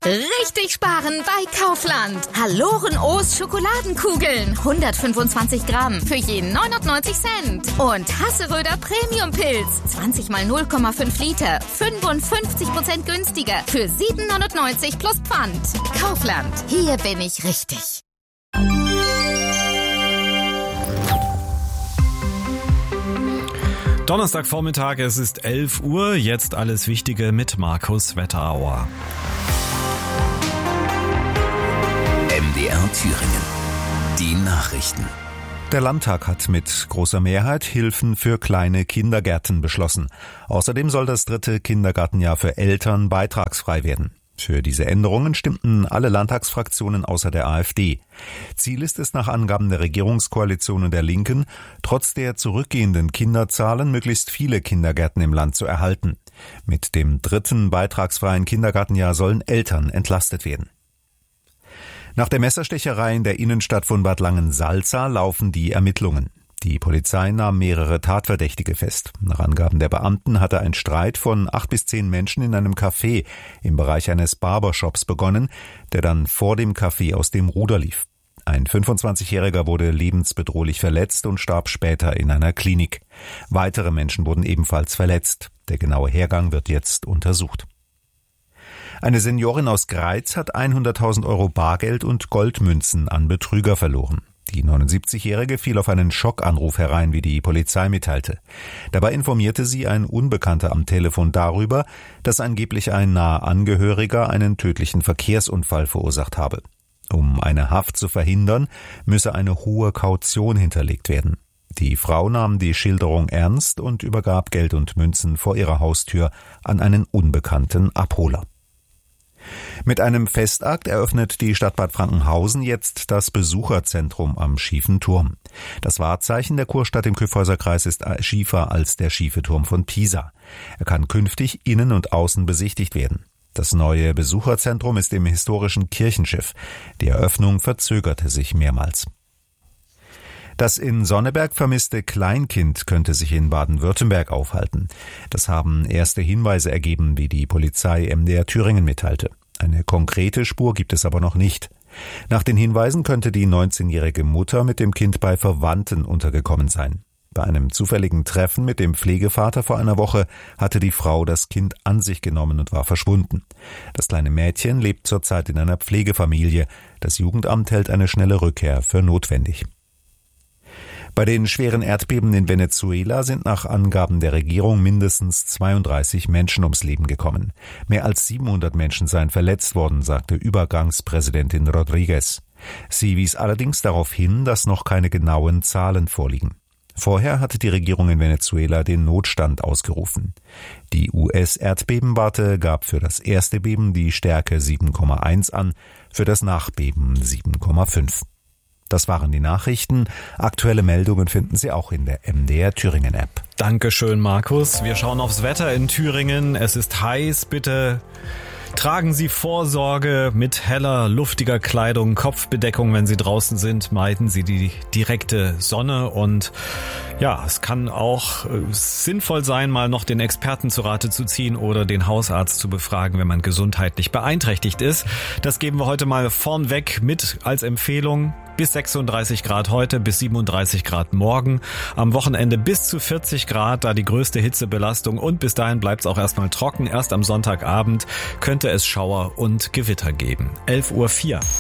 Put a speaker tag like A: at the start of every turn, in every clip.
A: Richtig sparen bei Kaufland. Haloren O's Schokoladenkugeln. 125 Gramm für je 99 Cent. Und Hasseröder Premium Pilz. 20 mal 0,5 Liter. 55% günstiger. Für 7,99 plus Pfand. Kaufland. Hier bin ich richtig.
B: Donnerstagvormittag, es ist 11 Uhr. Jetzt alles Wichtige mit Markus Wetterauer.
C: MDR Thüringen. Die Nachrichten.
D: Der Landtag hat mit großer Mehrheit Hilfen für kleine Kindergärten beschlossen. Außerdem soll das 3. Kindergartenjahr für Eltern beitragsfrei werden. Für diese Änderungen stimmten alle Landtagsfraktionen außer der AfD. Ziel ist es nach Angaben der Regierungskoalition und der Linken, trotz der zurückgehenden Kinderzahlen möglichst viele Kindergärten im Land zu erhalten. Mit dem 3. beitragsfreien Kindergartenjahr sollen Eltern entlastet werden. Nach der Messerstecherei in der Innenstadt von Bad Langensalza laufen die Ermittlungen. Die Polizei nahm mehrere Tatverdächtige fest. Nach Angaben der Beamten hatte ein Streit von 8 bis 10 Menschen in einem Café im Bereich eines Barbershops begonnen, der dann vor dem Café aus dem Ruder lief. Ein 25-Jähriger wurde lebensbedrohlich verletzt und starb später in einer Klinik. Weitere Menschen wurden ebenfalls verletzt. Der genaue Hergang wird jetzt untersucht. Eine Seniorin aus Greiz hat 100.000 Euro Bargeld und Goldmünzen an Betrüger verloren. Die 79-Jährige fiel auf einen Schockanruf herein, wie die Polizei mitteilte. Dabei informierte sie ein Unbekannter am Telefon darüber, dass angeblich ein naher Angehöriger einen tödlichen Verkehrsunfall verursacht habe. Um eine Haft zu verhindern, müsse eine hohe Kaution hinterlegt werden. Die Frau nahm die Schilderung ernst und übergab Geld und Münzen vor ihrer Haustür an einen unbekannten Abholer. Mit einem Festakt eröffnet die Stadt Bad Frankenhausen jetzt das Besucherzentrum am Schiefen Turm. Das Wahrzeichen der Kurstadt im Kyffhäuserkreis ist schiefer als der schiefe Turm von Pisa. Er kann künftig innen und außen besichtigt werden. Das neue Besucherzentrum ist im historischen Kirchenschiff. Die Eröffnung verzögerte sich mehrmals. Das in Sonneberg vermisste Kleinkind könnte sich in Baden-Württemberg aufhalten. Das haben erste Hinweise ergeben, wie die Polizei MDR Thüringen mitteilte. Eine konkrete Spur gibt es aber noch nicht. Nach den Hinweisen könnte die 19-jährige Mutter mit dem Kind bei Verwandten untergekommen sein. Bei einem zufälligen Treffen mit dem Pflegevater vor einer Woche hatte die Frau das Kind an sich genommen und war verschwunden. Das kleine Mädchen lebt zurzeit in einer Pflegefamilie. Das Jugendamt hält eine schnelle Rückkehr für notwendig. Bei den schweren Erdbeben in Venezuela sind nach Angaben der Regierung mindestens 32 Menschen ums Leben gekommen. Mehr als 700 Menschen seien verletzt worden, sagte Übergangspräsidentin Rodriguez. Sie wies allerdings darauf hin, dass noch keine genauen Zahlen vorliegen. Vorher hatte die Regierung in Venezuela den Notstand ausgerufen. Die US-Erdbebenwarte gab für das erste Beben die Stärke 7,1 an, für das Nachbeben 7,5. Das waren die Nachrichten. Aktuelle Meldungen finden Sie auch in der MDR Thüringen App.
B: Dankeschön, Markus. Wir schauen aufs Wetter in Thüringen. Es ist heiß. Bitte tragen Sie Vorsorge mit heller, luftiger Kleidung, Kopfbedeckung, wenn Sie draußen sind. Meiden Sie die direkte Sonne und ja, es kann auch sinnvoll sein, mal noch den Experten zu Rate zu ziehen oder den Hausarzt zu befragen, wenn man gesundheitlich beeinträchtigt ist. Das geben wir heute mal vornweg mit als Empfehlung. Bis 36 Grad heute, bis 37 Grad morgen. Am Wochenende bis zu 40 Grad, da die größte Hitzebelastung. Und bis dahin bleibt es auch erstmal trocken. Erst am Sonntagabend könnte es Schauer und Gewitter geben. 11:04 Uhr.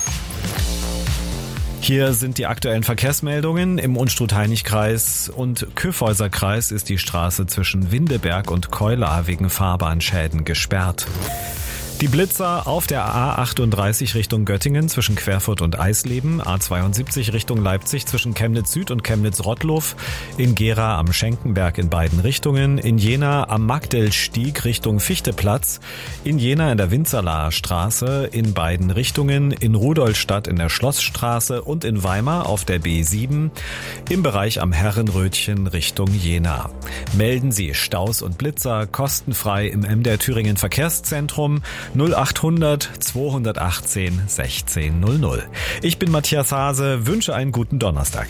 B: Hier sind die aktuellen Verkehrsmeldungen. Im Unstrut-Hainich-Kreis und Kyffhäuserkreis ist die Straße zwischen Windeberg und Keular wegen Fahrbahnschäden gesperrt. Die Blitzer auf der A38 Richtung Göttingen zwischen Querfurt und Eisleben, A72 Richtung Leipzig zwischen Chemnitz Süd und Chemnitz-Rottluff, in Gera am Schenkenberg in beiden Richtungen, in Jena am Magdelstieg Richtung Fichteplatz, in Jena in der Winzerlaer Straße in beiden Richtungen, in Rudolstadt in der Schlossstraße und in Weimar auf der B7 im Bereich am Herrenrötchen Richtung Jena. Melden Sie Staus und Blitzer kostenfrei im MDR Thüringen Verkehrszentrum 0800 218 1600. Ich bin Matthias Hase, wünsche einen guten Donnerstag.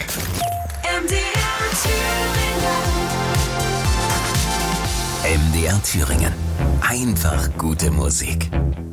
C: MDR Thüringen. Einfach gute Musik.